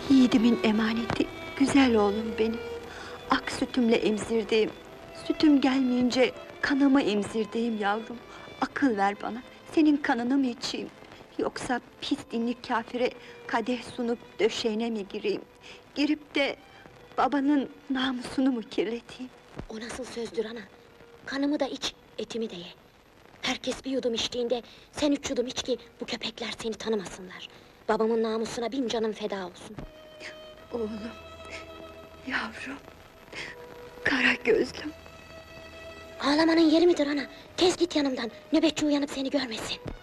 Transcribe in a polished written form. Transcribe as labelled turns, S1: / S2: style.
S1: Yiğidimin emaneti, güzel oğlum benim. Ak sütümle emzirdiğim, sütüm gelmeyince kanımı emzirdiğim yavrum. Akıl ver bana, senin kanını mı içeyim? Yoksa pis dinli kâfire kadeh sunup döşeğine mi gireyim? Girip de babanın namusunu mu kirleteyim?
S2: O nasıl sözdür ana? Kanımı da iç, etimi de ye. Herkes bir yudum içtiğinde, sen 3 yudum iç ki bu köpekler seni tanımasınlar. Babamın namusuna 1000 canım feda olsun.
S1: Oğlum, yavrum, kara gözlüm.
S2: Ağlamanın yeri midir ana? Tez git yanımdan, nöbetçi uyanıp seni görmesin.